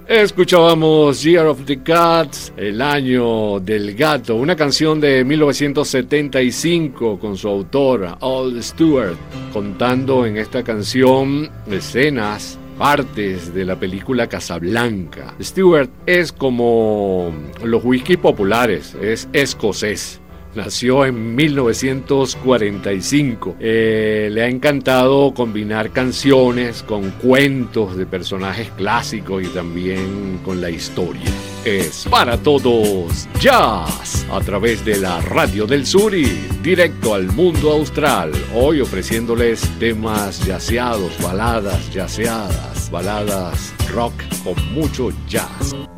Escuchábamos Year of the Cats, el año del gato, una canción de 1975 con su autor, Al Stewart, contando en esta canción escenas, partes de la película Casablanca. Stewart es como los whisky populares, es escocés. Nació en 1945. Le ha encantado combinar canciones con cuentos de personajes clásicos y también con la historia. Es para todos jazz a través de la Radio del Sur y directo al mundo austral. Hoy ofreciéndoles temas jazzeados, baladas jazzeadas, baladas rock con mucho jazz.